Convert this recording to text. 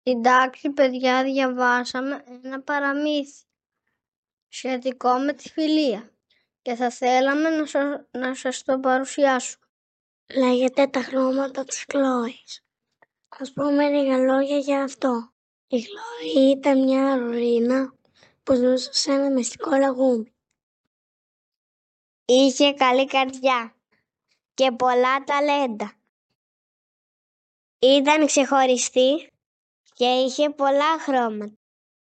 Στην τάξη, παιδιά, διαβάσαμε ένα παραμύθι σχετικό με τη φιλία και θα θέλαμε να σας το παρουσιάσουμε. Λέγεται «Τα χρώματα της Χλόης». Ας πούμε λίγα λόγια για αυτό. Η Χλόη ήταν μια αρουρίνα που ζούσε σε ένα μυστικό λαγούμι. Είχε καλή καρδιά και πολλά ταλέντα. Ήταν ξεχωριστή και είχε πολλά χρώματα.